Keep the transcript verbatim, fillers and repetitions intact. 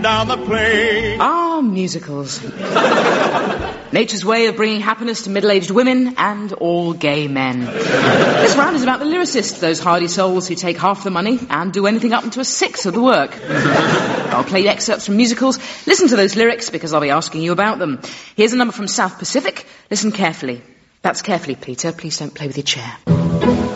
down the plane. Ah, musicals. Nature's way of bringing happiness to middle-aged women and all gay men. This round is about the lyricists, those hardy souls who take half the money and do anything up to a sixth of the work. I'll play excerpts from musicals. Listen to those lyrics because I'll be asking you about them. Here's a number from South Pacific. Listen carefully. That's carefully, Peter. Please don't play with your chair.